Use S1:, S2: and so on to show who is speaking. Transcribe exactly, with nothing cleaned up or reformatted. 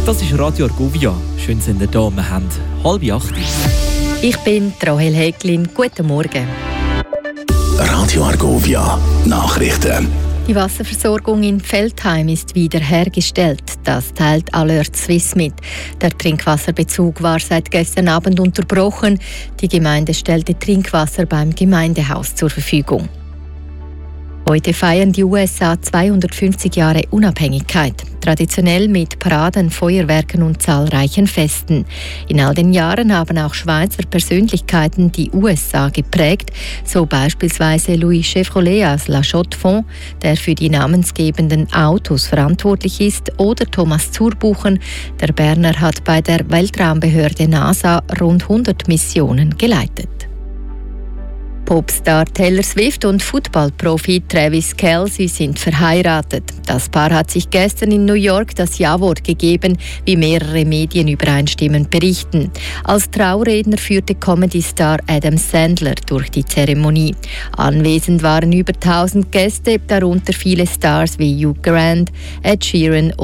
S1: Das ist Radio Argovia. Schön, sind ihr da. Wir haben halb acht.
S2: Ich bin Rahel Häglin. Guten Morgen.
S3: Radio Argovia. Nachrichten.
S2: Die Wasserversorgung in Veltheim ist wiederhergestellt. Das teilt Alert Swiss mit. Der Trinkwasserbezug war seit gestern Abend unterbrochen. Die Gemeinde stellte Trinkwasser beim Gemeindehaus zur Verfügung. Heute feiern die U S A zweihundertfünfzig Jahre Unabhängigkeit. Traditionell mit Paraden, Feuerwerken und zahlreichen Festen. In all den Jahren haben auch Schweizer Persönlichkeiten die U S A geprägt, so beispielsweise Louis Chevrolet aus La Chaux-de-Fonds, der für die namensgebenden Autos verantwortlich ist, oder Thomas Zurbuchen, der Berner hat bei der Weltraumbehörde NASA rund hundert Missionen geleitet. Popstar Taylor Swift und Footballprofi Travis Kelce sind verheiratet. Das Paar hat sich gestern in New York das Ja-Wort gegeben, wie mehrere Medien übereinstimmend berichten. Als Trauredner führte Comedy-Star Adam Sandler durch die Zeremonie. Anwesend waren über tausend Gäste, darunter viele Stars wie Hugh Grant, Ed Sheeran